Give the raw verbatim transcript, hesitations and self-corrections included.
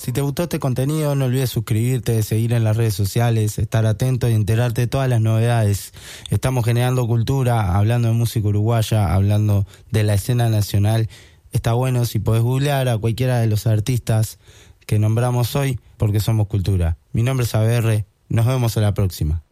Si te gustó este contenido, no olvides suscribirte, seguir en las redes sociales, estar atento y enterarte de todas las novedades. Estamos generando cultura, hablando de música uruguaya, hablando de la escena nacional. Está bueno si podés googlear a cualquiera de los artistas que nombramos hoy, porque somos cultura. Mi nombre es A B R, nos vemos a la próxima.